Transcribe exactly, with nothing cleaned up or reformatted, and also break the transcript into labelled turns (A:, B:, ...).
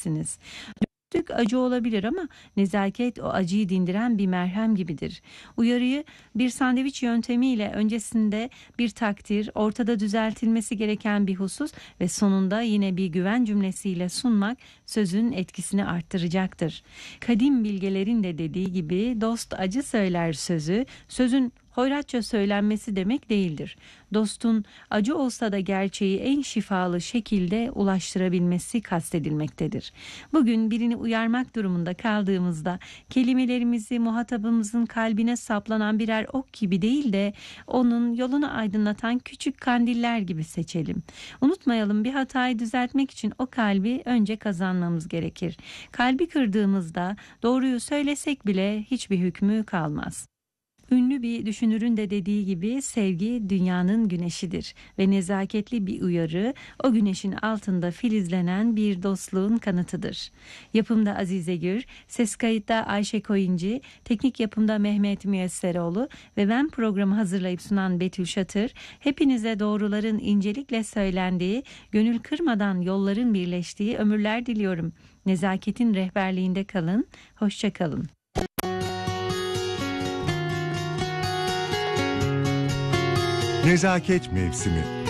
A: edebilirsiniz. Dürüstlük acı olabilir ama nezaket o acıyı dindiren bir merhem gibidir. Uyarıyı bir sandviç yöntemiyle öncesinde bir takdir, ortada düzeltilmesi gereken bir husus ve sonunda yine bir güven cümlesiyle sunmak sözün etkisini arttıracaktır. Kadim bilgelerin de dediği gibi dost acı söyler sözü, sözün hoyratça söylenmesi demek değildir. Dostun acı olsa da gerçeği en şifalı şekilde ulaştırabilmesi kastedilmektedir. Bugün birini uyarmak durumunda kaldığımızda kelimelerimizi muhatabımızın kalbine saplanan birer ok gibi değil de onun yolunu aydınlatan küçük kandiller gibi seçelim. Unutmayalım, bir hatayı düzeltmek için o kalbi önce kazanmamız gerekir. Kalbi kırdığımızda doğruyu söylesek bile hiçbir hükmü kalmaz. Ünlü bir düşünürün de dediği gibi sevgi dünyanın güneşidir ve nezaketli bir uyarı o güneşin altında filizlenen bir dostluğun kanıtıdır. Yapımda Azize Gür, ses kayıtta Ayşe Koyuncu, teknik yapımda Mehmet Müyesseroğlu ve ben programı hazırlayıp sunan Betül Şatır, hepinize doğruların incelikle söylendiği, gönül kırmadan yolların birleştiği ömürler diliyorum. Nezaketin rehberliğinde kalın, hoşça kalın.
B: Nezaket Mevsimi.